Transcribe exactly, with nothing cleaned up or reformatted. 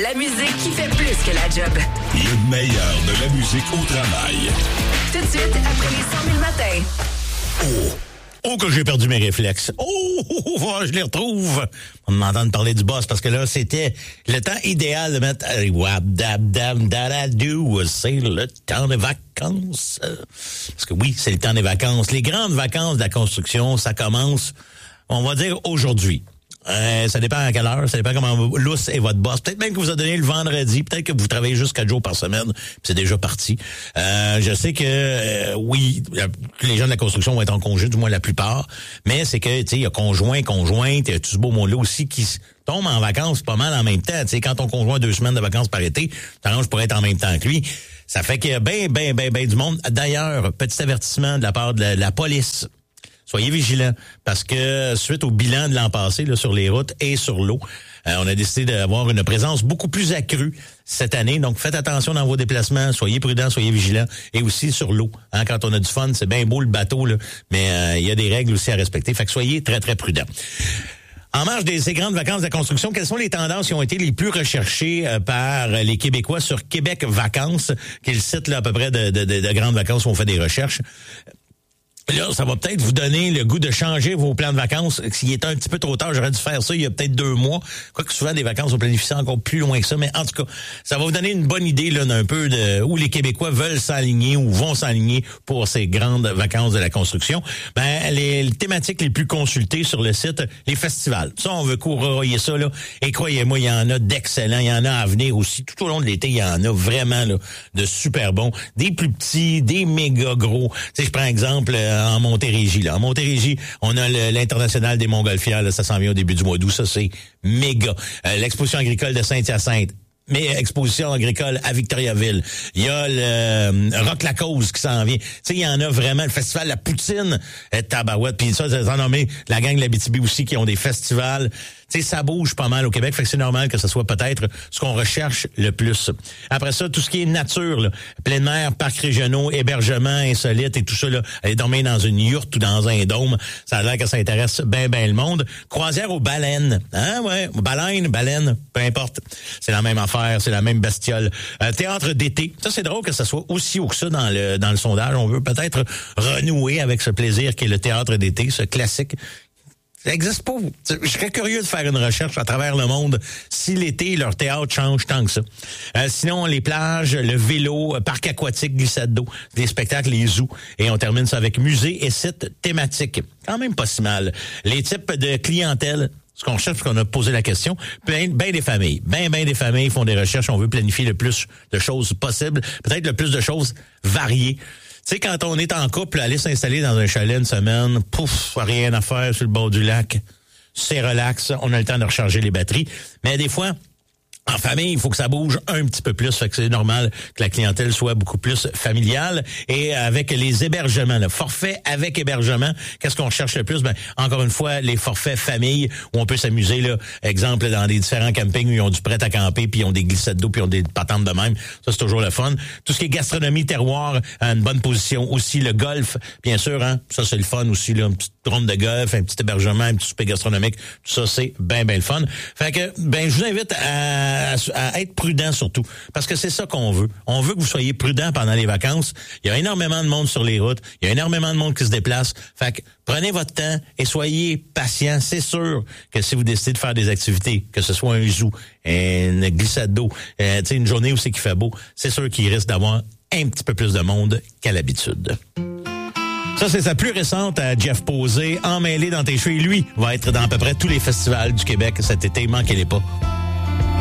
La musique qui fait plus que la job. Le meilleur de la musique au travail. Tout de suite, après les cent mille matins. Oh! Oh, que j'ai perdu mes réflexes. Oh, oh, oh, oh, je les retrouve. On m'entend parler du boss parce que là, c'était le temps idéal de mettre wap dab dab dadadou. C'est le temps des vacances. Parce que oui, c'est le temps des vacances. Les grandes vacances de la construction, ça commence, on va dire, aujourd'hui. Euh, ça dépend à quelle heure, ça dépend comment lousse est votre boss. Peut-être même que vous a donné le vendredi, peut-être que vous travaillez juste quatre jours par semaine, puis c'est déjà parti. Euh, je sais que, euh, oui, les gens de la construction vont être en congé, du moins la plupart, mais c'est que, tu sais, il y a conjoint, conjointe, il y a tout ce beau monde-là aussi qui tombe en vacances pas mal en même temps. Tu sais, quand ton conjoint a deux semaines de vacances par été, t'arranges pour être en même temps que lui. Ça fait qu'il y a ben, ben, ben, ben du monde. D'ailleurs, petit avertissement de la part de la, de la police. Soyez vigilants, parce que suite au bilan de l'an passé là, sur les routes et sur l'eau, euh, on a décidé d'avoir une présence beaucoup plus accrue cette année. Donc, faites attention dans vos déplacements, soyez prudents, soyez vigilants. Et aussi sur l'eau. Hein, quand on a du fun, c'est bien beau le bateau, là, mais euh, il y a des règles aussi à respecter. Fait que soyez très, très prudents. En marge de ces grandes vacances de construction, quelles sont les tendances qui ont été les plus recherchées euh, par les Québécois sur Québec Vacances, qui est le site là, à peu près de, de, de, de grandes vacances où on fait des recherches? Là, ça va peut-être vous donner le goût de changer vos plans de vacances. S'il est un petit peu trop tard, j'aurais dû faire ça il y a peut-être deux mois. Quoique souvent, des vacances, on planifie ça encore plus loin que ça. Mais en tout cas, ça va vous donner une bonne idée là, d'un peu de où les Québécois veulent s'aligner ou vont s'aligner pour ces grandes vacances de la construction. Ben, les, les thématiques les plus consultées sur le site, les festivals. Ça, on veut courroyer ça, là. Et croyez-moi, il y en a d'excellents. Il y en a à venir aussi. Tout au long de l'été, il y en a vraiment là, de super bons. Des plus petits, des méga gros. Tu sais, je prends exemple... en Montérégie. Là. En Montérégie, on a le, l'International des Montgolfières. Là, ça s'en vient au début du mois d'août. Ça, c'est méga. Euh, l'exposition agricole de Saint-Hyacinthe. Mais exposition agricole à Victoriaville. Il y a le euh, Rock la Cause qui s'en vient. Tu sais, il y en a vraiment. Le festival La Poutine est tabarouette. Puis ça, c'est nommé la gang de l'Abitibi aussi qui ont des festivals. Tu sais, ça bouge pas mal au Québec, fait que c'est normal que ce soit peut-être ce qu'on recherche le plus. Après ça, tout ce qui est nature, là, pleine mer, parcs régionaux, hébergements insolites et tout ça, là, aller dormir dans une yourte ou dans un dôme, ça a l'air que ça intéresse bien, bien le monde. Croisière aux baleines, hein, ouais, baleines, baleines, peu importe. C'est la même affaire, c'est la même bestiole. Euh, théâtre d'été, ça c'est drôle que ça soit aussi haut que ça dans le dans le sondage. On veut peut-être renouer avec ce plaisir qu'est le théâtre d'été, ce classique. Ça n'existe pas. Je serais curieux de faire une recherche à travers le monde si l'été, leur théâtre change tant que ça. Euh, sinon, les plages, le vélo, parc aquatique, glissade d'eau, des spectacles, les zoos. Et on termine ça avec musées et sites thématiques. Quand même pas si mal. Les types de clientèle, ce qu'on cherche, parce qu'on a posé la question, ben, ben des familles. Ben, ben des familles font des recherches. On veut planifier le plus de choses possible. Peut-être le plus de choses variées. Tu sais, quand on est en couple, aller s'installer dans un chalet une semaine, pouf, rien à faire sur le bord du lac, c'est relax, on a le temps de recharger les batteries. Mais des fois, en famille, il faut que ça bouge un petit peu plus, fait que c'est normal que la clientèle soit beaucoup plus familiale. Et avec les hébergements, le forfait avec hébergement, qu'est-ce qu'on cherche le plus? Ben, encore une fois, les forfaits famille, où on peut s'amuser, là, exemple, dans des différents campings où ils ont du prêt à camper, puis ils ont des glissades d'eau, puis ils ont des patentes de même. Ça, c'est toujours le fun. Tout ce qui est gastronomie, terroir, à une bonne position. Aussi, le golf, bien sûr, hein, ça, c'est le fun aussi, là, une petite ronde de golf, un petit hébergement, un petit souper gastronomique. Tout ça, c'est bien, bien le fun. Fait que, ben, je vous invite à À, à être prudent surtout, parce que c'est ça qu'on veut. On veut que vous soyez prudent pendant les vacances. Il y a énormément de monde sur les routes. Il y a énormément de monde qui se déplace. Fait que prenez votre temps et soyez patient. C'est sûr que si vous décidez de faire des activités, que ce soit un zoo, une glissade d'eau, euh, tu sais, une journée où c'est qu'il fait beau, c'est sûr qu'il risque d'avoir un petit peu plus de monde qu'à l'habitude. Ça, c'est sa plus récente à Jeff Posé, Emmêlé dans tes cheveux. Lui va être dans à peu près tous les festivals du Québec cet été. Manquez-les pas.